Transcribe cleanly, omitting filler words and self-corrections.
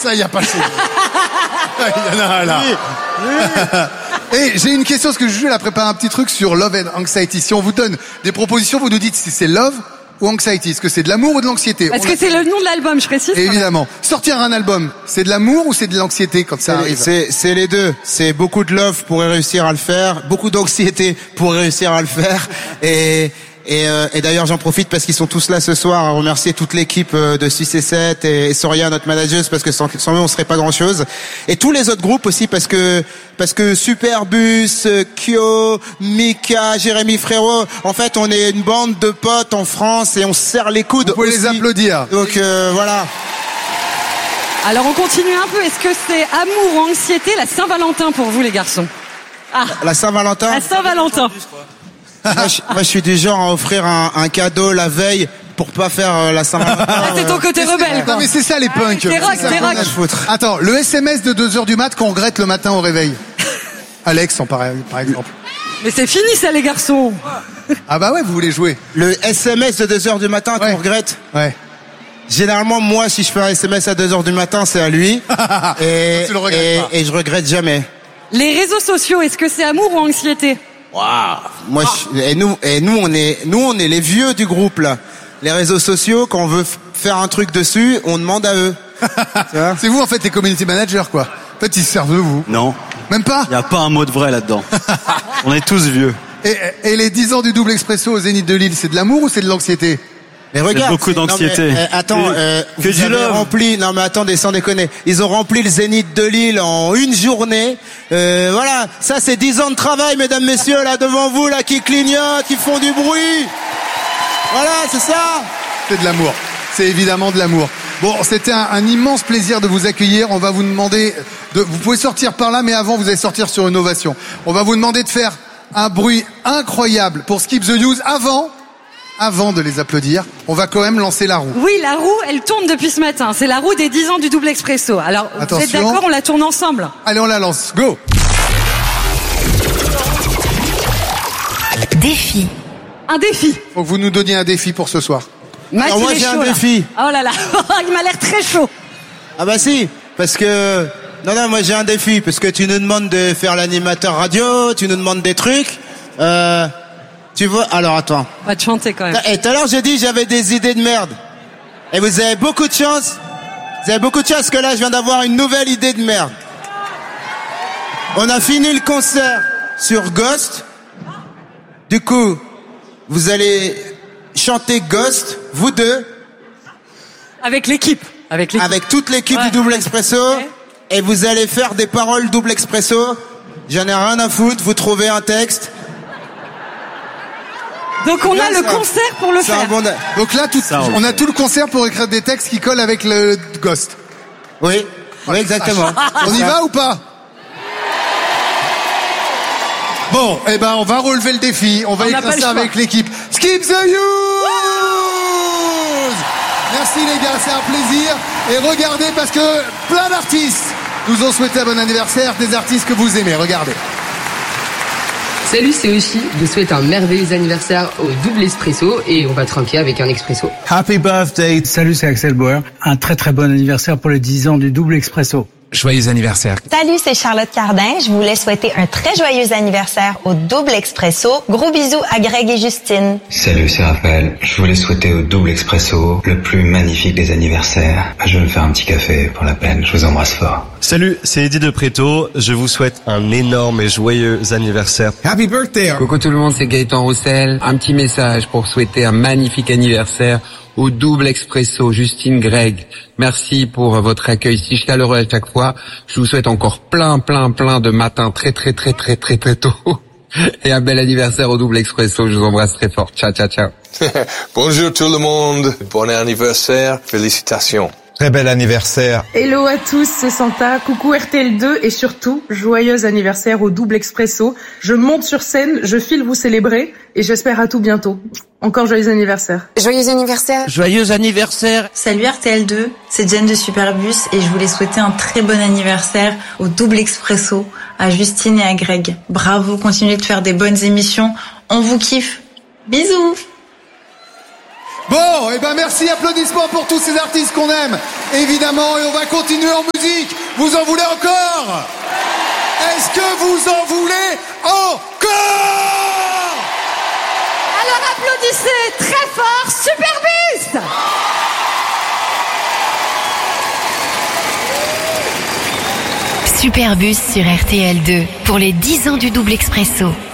Ça, il n'y a pas de chose. Il y en a un là. Et j'ai une question, parce que Juju, elle a préparé un petit truc sur Love and Anxiety. Si on vous donne des propositions, vous nous dites si c'est Love ou Anxiety. Est-ce que c'est de l'amour ou de l'anxiété? Est-ce que c'est le nom de l'album, je précise? Évidemment. Sortir un album, c'est de l'amour ou c'est de l'anxiété quand ça arrive? C'est les deux. C'est beaucoup de love pour réussir à le faire, beaucoup d'anxiété pour réussir à le faire. Et d'ailleurs, j'en profite parce qu'ils sont tous là ce soir à remercier toute l'équipe de 6 et 7 et Soria, notre manageuse, parce que sans eux, on serait pas grand chose. Et tous les autres groupes aussi parce que Superbus, Kyo, Mika, Jérémy Frérot, en fait, on est une bande de potes en France et on se serre les coudes. Vous pouvez les applaudir. Donc, voilà. Alors, on continue un peu. Est-ce que c'est amour ou anxiété, la Saint-Valentin pour vous, les garçons? La Saint-Valentin? La Saint-Valentin. Moi, je suis du genre à offrir un cadeau la veille pour pas faire la Saint-Valentin. C'est ton côté rebelle, quoi. Non, mais c'est ça les punks. T'es rock, t'es rock. Attends, le SMS de 2h du mat qu'on regrette le matin au réveil. Alex, par exemple. Mais c'est fini, ça, les garçons. Ah bah ouais, vous voulez jouer. Le SMS de 2h du matin qu'on regrette? Ouais. Généralement, moi, si je fais un SMS à 2h du matin, c'est à lui. et je regrette jamais. Les réseaux sociaux, est-ce que c'est amour ou anxiété? Waouh. Moi, nous, on est les vieux du groupe, là. Les réseaux sociaux, quand on veut faire un truc dessus, on demande à eux. C'est vous, en fait, les community managers, quoi. En fait, ils se servent de vous. Non. Même pas? Il n'y a pas un mot de vrai là-dedans. On est tous vieux. Et les 10 ans du double expresso au Zénith de Lille, c'est de l'amour ou c'est de l'anxiété? Mais regarde, beaucoup d'anxiété. Attends, que vous avez rempli. Non mais attendez, sans déconner. Ils ont rempli le Zénith de Lille en une journée. Voilà, ça c'est 10 ans de travail, mesdames, messieurs, là devant vous, là qui clignotent, qui font du bruit. Voilà, c'est ça. C'est de l'amour. C'est évidemment de l'amour. Bon, c'était un immense plaisir de vous accueillir. On va vous demander vous pouvez sortir par là, mais avant vous allez sortir sur une ovation. On va vous demander de faire un bruit incroyable pour Skip the News avant de les applaudir, on va quand même lancer la roue. Oui, la roue, elle tourne depuis ce matin. C'est la roue des 10 ans du double expresso. Alors, attention. Vous êtes d'accord, on la tourne ensemble? Allez, on la lance. Go! Défi. Un défi. Faut que vous nous donniez un défi pour ce soir. Alors moi, j'ai un défi. Oh là là, il m'a l'air très chaud. Ah bah si, parce que... Non, moi j'ai un défi, parce que tu nous demandes de faire l'animateur radio, tu nous demandes des trucs... Tu vois, alors attends. On va te chanter quand même. Et tout à l'heure j'ai dit j'avais des idées de merde. Et vous avez beaucoup de chance. Vous avez beaucoup de chance que là je viens d'avoir une nouvelle idée de merde. On a fini le concert sur Ghost. Du coup, vous allez chanter Ghost, vous deux. Avec l'équipe. Avec toute l'équipe du Double Expresso. Ouais. Et vous allez faire des paroles Double Expresso. J'en ai rien à foutre, vous trouvez un texte. Donc on a le concert pour le faire. Donc là, on a tout le concert pour écrire des textes qui collent avec le Ghost. Oui, exactement. On y va ou pas? Bon, on va relever le défi. On va écrire ça avec l'équipe. Skip the News! Merci les gars, c'est un plaisir. Et regardez, parce que plein d'artistes nous ont souhaité un bon anniversaire, des artistes que vous aimez. Regardez. Salut, c'est Oshi. Je vous souhaite un merveilleux anniversaire au double espresso et on va trinquer avec un expresso. Happy birthday. Salut, c'est Axel Bauer. Un très très bon anniversaire pour les 10 ans du double expresso. Joyeux anniversaire. Salut, c'est Charlotte Cardin. Je voulais souhaiter un très joyeux anniversaire au Double Expresso. Gros bisous à Greg et Justine. Salut, c'est Raphaël. Je voulais souhaiter au Double Expresso le plus magnifique des anniversaires. Je vais me faire un petit café pour la peine. Je vous embrasse fort. Salut, c'est Eddie de Préto. Je vous souhaite un énorme et joyeux anniversaire. Happy birthday. Coucou tout le monde, c'est Gaëtan Roussel. Un petit message pour souhaiter un magnifique anniversaire au Double Expresso, Justine, Greg. Merci pour votre accueil si chaleureux à chaque fois. Je vous souhaite encore plein de matins très tôt. Et un bel anniversaire au Double Expresso. Je vous embrasse très fort. Ciao. Bonjour tout le monde. Bon anniversaire. Félicitations. Très bel anniversaire. Hello à tous, c'est Santa. Coucou RTL2 et surtout, joyeux anniversaire au Double Expresso. Je monte sur scène, je file vous célébrer et j'espère à tout bientôt. Encore joyeux anniversaire. Joyeux anniversaire. Joyeux anniversaire. Salut RTL2, c'est Jen de Superbus et je voulais souhaiter un très bon anniversaire au Double Expresso, à Justine et à Greg. Bravo, continuez de faire des bonnes émissions. On vous kiffe. Bisous. Bon, et ben merci, applaudissements pour tous ces artistes qu'on aime, évidemment, et on va continuer en musique. Vous en voulez encore? Est-ce que vous en voulez encore? Alors applaudissez très fort Superbus. Superbus sur RTL2 pour les 10 ans du Double Expresso.